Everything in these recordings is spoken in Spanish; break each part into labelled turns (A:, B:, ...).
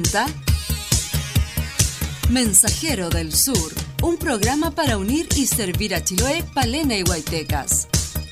A: presenta Mensajero del Sur, un programa para unir y servir a Chiloé, Palena y Huaytecas.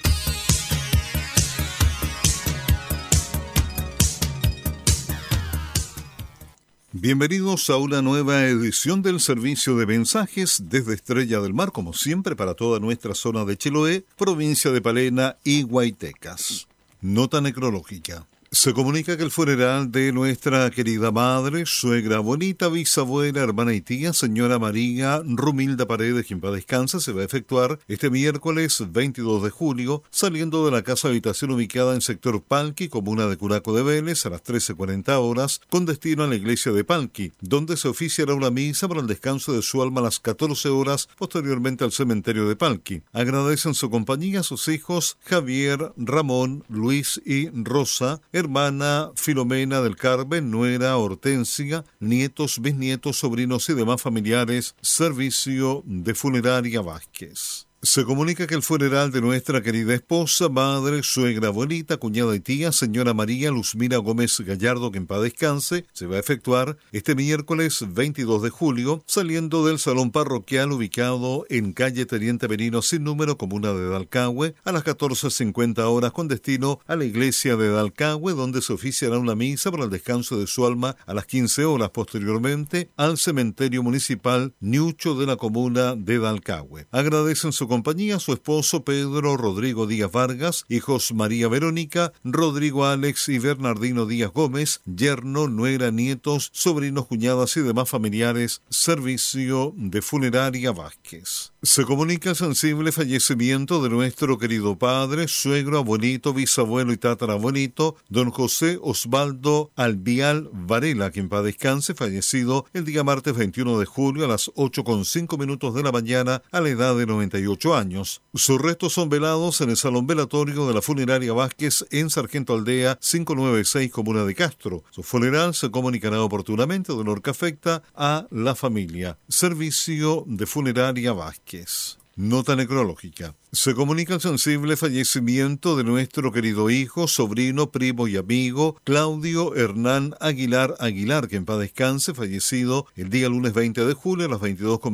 B: Bienvenidos a una nueva edición del servicio de mensajes desde Estrella del Mar, como siempre, para toda nuestra zona de Chiloé, provincia de Palena y Huaytecas. Nota necrológica. Se comunica que el funeral de nuestra querida madre, suegra, abuelita, bisabuela, hermana y tía, señora María Rumilda Paredes, quien paz descanse, se va a efectuar este miércoles 22 de julio, saliendo de la casa habitación ubicada en sector Palqui, comuna de Curaco de Vélez, a las 13:40 horas, con destino a la iglesia de Palqui, donde se oficiará una misa para el descanso de su alma a las 14 horas, posteriormente al cementerio de Palqui. Agradecen su compañía a sus hijos Javier, Ramón, Luis y Rosa, hermana Filomena del Carmen, nuera Hortensia, nietos, bisnietos, sobrinos y demás familiares. Servicio de Funeraria Vázquez. Se comunica que el funeral de nuestra querida esposa, madre, suegra, abuelita, cuñada y tía, señora María Luzmira Gómez Gallardo, que en paz descanse, se va a efectuar este miércoles 22 de julio, saliendo del salón parroquial ubicado en calle Teniente Merino sin número, comuna de Dalcahue, a las 14:50 horas, con destino a la iglesia de Dalcahue, donde se oficiará una misa para el descanso de su alma a las 15 horas, posteriormente al cementerio municipal Ñucho de la comuna de Dalcahue. Agradecen su compañía su esposo Pedro Rodrigo Díaz Vargas, hijos María Verónica, Rodrigo Alex y Bernardino Díaz Gómez, yerno, nuera, nietos, sobrinos, cuñadas y demás familiares. Servicio de Funeraria Vázquez. Se comunica el sensible fallecimiento de nuestro querido padre, suegro, abuelito, bisabuelo y tatarabuelito, don José Osvaldo Albial Varela, quien paz descanse, fallecido el día martes 21 de julio a las 8:05 de la mañana a la edad de 98 años. Sus restos son velados en el salón velatorio de la Funeraria Vázquez en Sargento Aldea 596, comuna de Castro. Su funeral se comunicará oportunamente, dolor que afecta a la familia. Servicio de Funeraria Vázquez. Nota necrológica. Se comunica el sensible fallecimiento de nuestro querido hijo, sobrino, primo y amigo Claudio Hernán Aguilar, que en paz descanse, fallecido el día lunes 20 de julio a las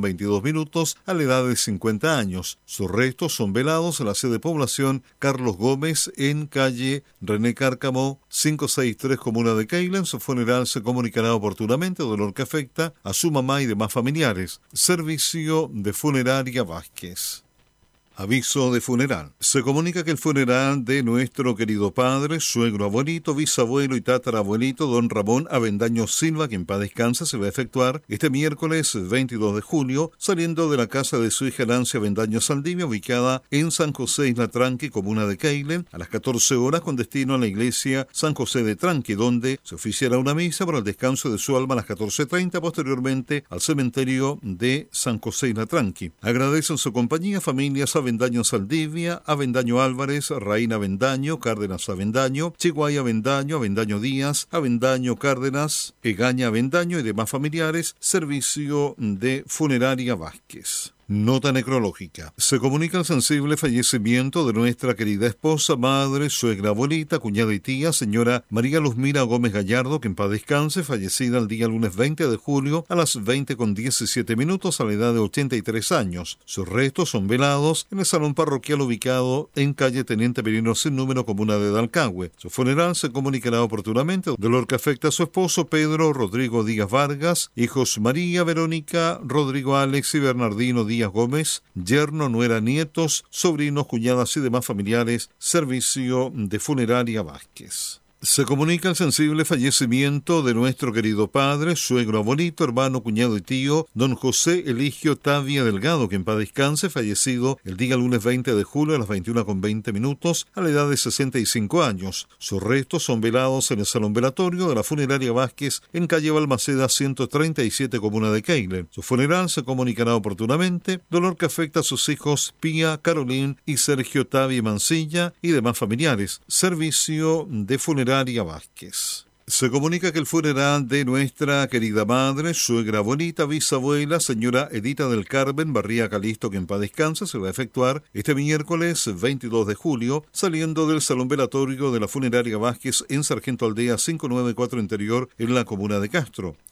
B: 22:22 a la edad de 50 años. Sus restos son velados en la sede de población Carlos Gómez en calle René Cárcamo 563, comuna de Keilen. Su funeral se comunicará oportunamente, dolor que afecta a su mamá y demás familiares. Servicio de Funeraria Vázquez. Aviso de funeral. Se comunica que el funeral de nuestro querido padre, suegro, abuelito, bisabuelo y tatarabuelito, don Ramón Avendaño Silva, que en paz descanse, se va a efectuar este miércoles 22 de julio, saliendo de la casa de su hija Nancy Avendaño Saldivia, ubicada en San José Isla Tranqui, comuna de Keilen, a las 14 horas, con destino a la iglesia San José de Tranqui, donde se oficiará una misa para el descanso de su alma a las 14:30, posteriormente al cementerio de San José Isla Tranqui. Agradecen su compañía familias Avendaño Saldivia, Avendaño Álvarez, Raína Avendaño, Cárdenas Avendaño, Chiguay Avendaño, Avendaño Díaz, Avendaño Cárdenas, Egaña Avendaño y demás familiares. Servicio de Funeraria Vázquez. Nota necrológica. Se comunica el sensible fallecimiento de nuestra querida esposa, madre, suegra, abuelita, cuñada y tía, señora María Luzmira Gómez Gallardo, que en paz descanse, fallecida el día lunes 20 de julio a las 20:17 a la edad de 83 años. Sus restos son velados en el salón parroquial ubicado en calle Teniente Merino sin número, comuna de Dalcahue. Su funeral se comunicará oportunamente, dolor que afecta a su esposo Pedro Rodrigo Díaz Vargas, hijos María Verónica, Rodrigo Alex y Bernardino Díaz Gómez, yerno, nuera, nietos, sobrinos, cuñadas y demás familiares. Servicio de Funeraria Vázquez. Se comunica el sensible fallecimiento de nuestro querido padre, suegro, abuelito, hermano, cuñado y tío, don José Eligio Tavia Delgado, que en paz descanse, fallecido el día lunes 20 de julio a las 21:20 a la edad de 65 años. Sus restos son velados en el salón velatorio de la Funeraria Vázquez en calle Balmaceda 137, comuna de Keilen. Su funeral se comunicará oportunamente, dolor que afecta a sus hijos Pía, Carolín y Sergio Tavia Mancilla y demás familiares. Servicio de Funeraria Vázquez. Se comunica que el funeral de nuestra querida madre, suegra, abuelita, bisabuela, señora Edita del Carmen Barría Calisto, que en paz descanse, se va a efectuar este miércoles 22 de julio, saliendo del salón velatorio de la Funeraria Vázquez en Sargento Aldea 594 Interior, en la comuna de Castro.